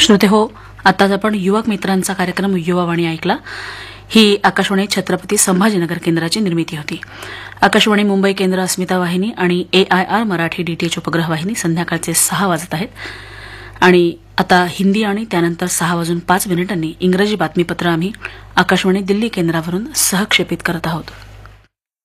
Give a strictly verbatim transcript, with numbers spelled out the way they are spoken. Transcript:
श्रोते हो, आताच आपण युवक मित्रांचा कार्यक्रम युवावाणी ऐकला. ही आकाशवाणी छत्रपती संभाजीनगर केंद्राची निर्मिती होती. आकाशवाणी मुंबई केंद्र अस्मिता वाहिनी आणि एआयआर मराठी डीटीएच उपग्रह वाहिनी संध्याकाळचे सहा वाजत आहेत. आणि आता हिंदी आणि त्यानंतर सहा वाजून पाच मिनिटांनी इंग्रजी बातमीपत्र आम्ही आकाशवाणी दिल्ली केंद्रावरून सहक्षेपित करत आहोत.